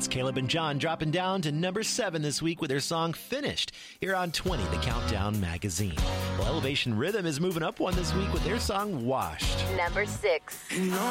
That's Caleb and John dropping down to number 7 this week with their song Finished here on 20, the Countdown Magazine. Well, Elevation Rhythm is moving up one this week with their song Washed. Number 6.